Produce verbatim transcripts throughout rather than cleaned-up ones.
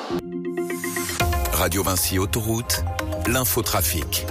Radio Vinci Autoroute, l'infotrafic.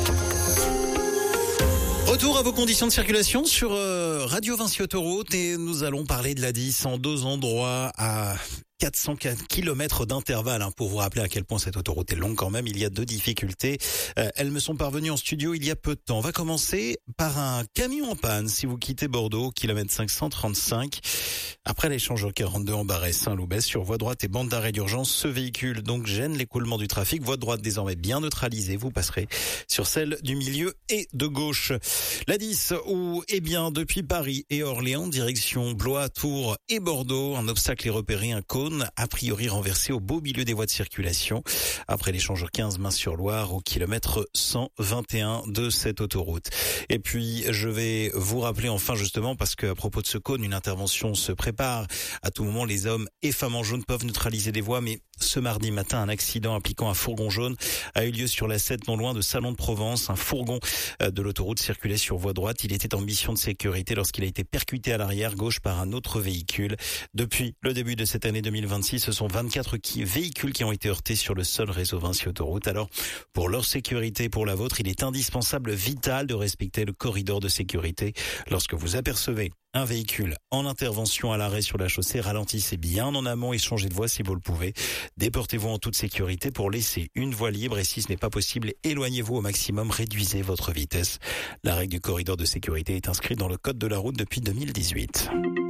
Retour à vos conditions de circulation sur euh, Radio Vinci Autoroute et nous allons parler de l'A dix en deux endroits à quatre cents kilomètres d'intervalle, hein, pour vous rappeler à quel point cette autoroute est longue quand même. Il y a deux difficultés. Euh, elles me sont parvenues en studio il y a peu de temps. On va commencer par un camion en panne si vous quittez Bordeaux, kilomètre cinq cent trente-cinq. Après l'échangeur quarante-deux en Barret Saint-Loubès sur voie droite et bande d'arrêt d'urgence, ce véhicule donc gêne l'écoulement du trafic. Voie droite désormais bien neutralisée. Vous passerez sur celle du milieu et de gauche. L'A dix où, eh bien, depuis Paris et Orléans, direction Blois, Tours et Bordeaux, un obstacle est repéré, un cône a priori renversé au beau milieu des voies de circulation. Après l'échangeur quinze Main-sur-Loire au kilomètre cent vingt et un de cette autoroute. Et puis, je vais vous rappeler enfin justement, parce qu'à propos de ce cône, une intervention se prépare. À tout moment, les hommes et femmes en jaune peuvent neutraliser des voies, mais ce mardi matin, un accident impliquant un fourgon jaune a eu lieu sur la sept, non loin de Salon de Provence. Un fourgon de l'autoroute circulait sur voie droite. Il était en mission de sécurité lorsqu'il a été percuté à l'arrière gauche par un autre véhicule. Depuis le début de cette année deux mille vingt-six, ce sont vingt-quatre qui, véhicules qui ont été heurtés sur le seul réseau Vinci Autoroute. Alors, pour leur sécurité et pour la vôtre, il est indispensable, vital de respecter le corridor de sécurité. Lorsque vous apercevez un véhicule en intervention à l'arrêt sur la chaussée, ralentissez bien en amont et changez de voie si vous le pouvez. Déportez-vous en toute sécurité pour laisser une voie libre et si ce n'est pas possible, éloignez-vous au maximum, réduisez votre vitesse. La règle du corridor de sécurité est inscrite dans le code de la route depuis deux mille dix-huit.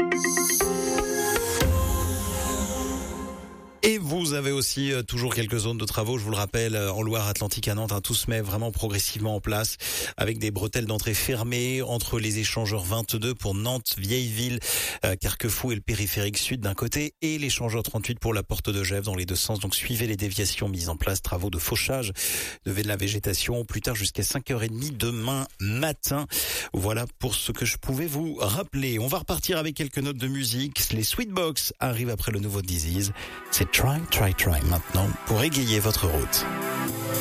Et vous avez aussi euh, toujours quelques zones de travaux, je vous le rappelle, euh, en Loire-Atlantique à Nantes, hein, tout se met vraiment progressivement en place avec des bretelles d'entrée fermées entre les échangeurs vingt-deux pour Nantes, Vieilleville, euh, Carquefou et le périphérique sud d'un côté et l'échangeur trente-huit pour la porte de Gesvres dans les deux sens. Donc suivez les déviations mises en place, travaux de fauchage, levée de la végétation, plus tard jusqu'à cinq heures trente demain matin. Voilà pour ce que je pouvais vous rappeler. On va repartir avec quelques notes de musique. Les Sweetbox arrivent après le nouveau Disease. C'est Try, Try, Try maintenant pour égayer votre route.